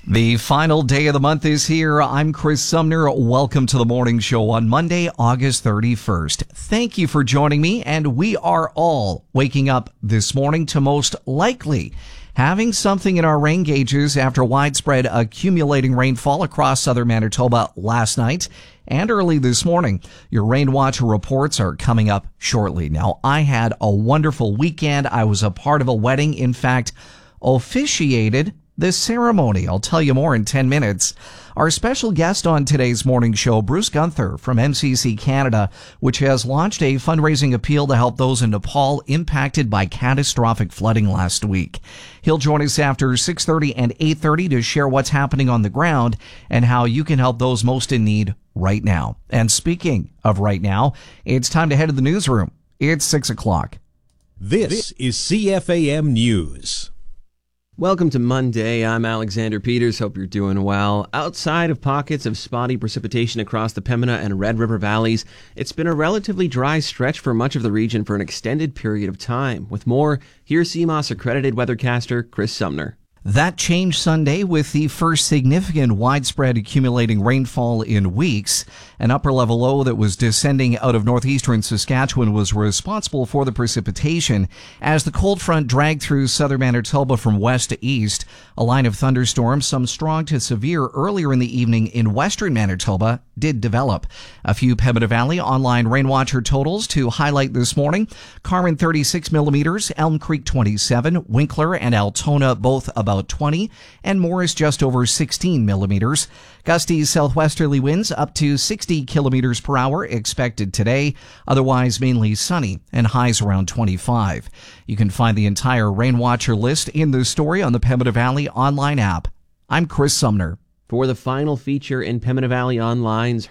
The final day of the month is here. I'm Chris Sumner. Welcome to the morning show on Monday, August 31st. Thank you for joining me, and we are all waking up this morning to most likely having something in our rain gauges after widespread accumulating rainfall across southern Manitoba last night and early this morning. Your rain watch reports are coming up shortly. Now, I had a wonderful weekend. I was a part of a wedding. In fact, officiated this ceremony. I'll tell you more in 10 minutes. Our special guest on today's morning show, Bruce Gunther from MCC Canada, which has launched a fundraising appeal to help those in Nepal impacted by catastrophic flooding last week. He'll join us after 6:30 and 8:30 to share what's happening on the ground and how you can help those most in need right now. And speaking of right now, it's time to head to the newsroom. It's 6 o'clock. This is CFAM News. Welcome to Monday. I'm Alexander Peters. Hope you're doing well. Outside of pockets of spotty precipitation across the Pembina and Red River valleys, it's been a relatively dry stretch for much of the region for an extended period of time. With more, here's CMOS accredited weathercaster Chris Sumner. That changed Sunday with the first significant widespread accumulating rainfall in weeks. An upper-level low that was descending out of northeastern Saskatchewan was responsible for the precipitation. As the cold front dragged through southern Manitoba from west to east, a line of thunderstorms, some strong to severe earlier in the evening in western Manitoba, did develop. A few Pembina Valley online rain watcher totals to highlight this morning. Carman 36 millimeters, Elm Creek 27, Winkler and Altona both about 20, and Morris just over 16 millimeters. Gusty southwesterly winds up to 60 kilometers per hour expected today. Otherwise mainly sunny and highs around 25. You can find the entire rain watcher list in the story on the Pembina Valley online app. I'm Chris Sumner. For the final feature in Pembina Valley Online's